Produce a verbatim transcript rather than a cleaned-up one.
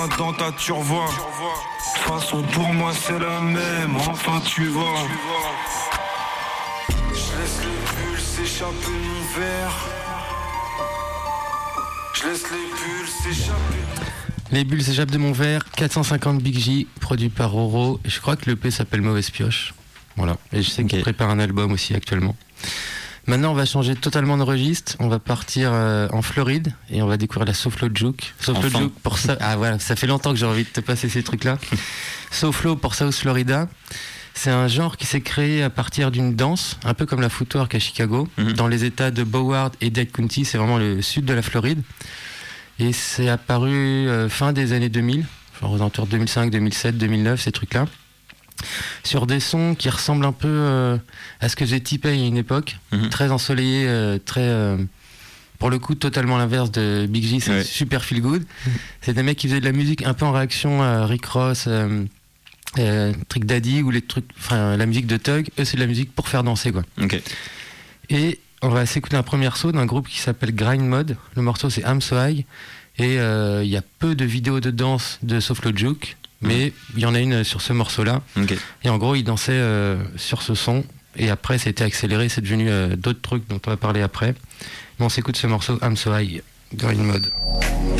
dans ta turvoie. De toute façon pour moi c'est la même, enfin tu vois. Je laisse les bulles s'échapper de mon verre. Je laisse les bulles s'échapper. Les bulles s'échappent de mon verre, quatre cent cinquante Big J, produit par Roro. Et je crois que le P s'appelle Mauvaise Pioche. Voilà. Et je sais qu'il okay. prépare un album aussi actuellement. Maintenant, on va changer totalement de registre. On va partir euh, en Floride et on va découvrir la Soflo Juke. Soflo enfin. Juke pour ça. Ah voilà, ça fait longtemps que j'ai envie de te passer ces trucs-là. Soflo pour South Florida. C'est un genre qui s'est créé à partir d'une danse, un peu comme la footwork à Chicago, mm-hmm. dans les États de Broward et Dade County. C'est vraiment le sud de la Floride. Et c'est apparu euh, fin des années deux mille, genre aux alentours deux mille cinq, deux mille sept, deux mille neuf, ces trucs-là. Sur des sons qui ressemblent un peu euh, à ce que faisait T-Pain à une époque, mm-hmm. très ensoleillé, euh, très euh, pour le coup totalement l'inverse de Big J, c'est ouais. super feel good. Mm-hmm. C'est des mecs qui faisaient de la musique un peu en réaction à Rick Ross, euh, euh, Trick Daddy ou les trucs, enfin la musique de Tug. Eux c'est de la musique pour faire danser quoi. Okay. Et on va s'écouter un premier morceau d'un groupe qui s'appelle Grind Mode. Le morceau c'est I'm So High et il euh, y a peu de vidéos de danse de Soflo Juke. Mais il y en a une sur ce morceau-là. Okay. Et en gros, il dansait euh, sur ce son. Et après, ça a été accéléré. C'est devenu euh, d'autres trucs dont on va parler après. Mais on s'écoute ce morceau, I'm So High, Grind Mode.